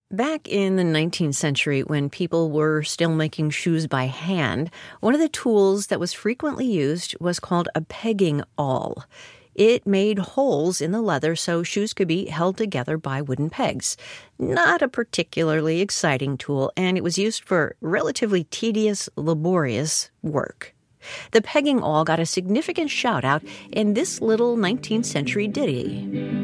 Back in the 19th century, when people were still making shoes by hand, one of the tools that was frequently used was called a pegging awl. It made holes in the leather so shoes could be held together by wooden pegs. Not a particularly exciting tool, and it was used for relatively tedious, laborious work. The pegging awl got a significant shout-out in this little 19th century ditty.